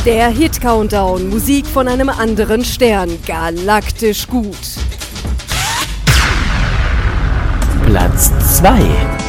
Der Hit-Countdown, Musik von einem anderen Stern, galaktisch gut. Platz 2.